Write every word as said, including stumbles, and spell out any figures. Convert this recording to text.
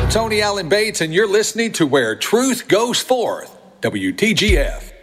I'm Tony Allen Bates, and you're listening to Where Truth Goes Forth, W T G F.